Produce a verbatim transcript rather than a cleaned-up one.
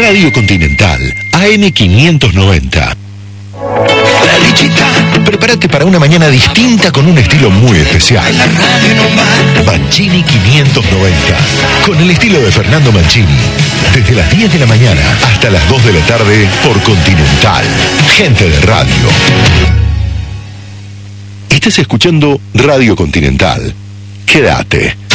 Radio Continental, A M quinientos noventa. Prepárate para una mañana distinta con un estilo muy especial. Mancini quinientos noventa, con el estilo de Fernando Mancini. Desde las diez de la mañana hasta las dos de la tarde por Continental. Gente de radio. Estás escuchando Radio Continental. Quédate.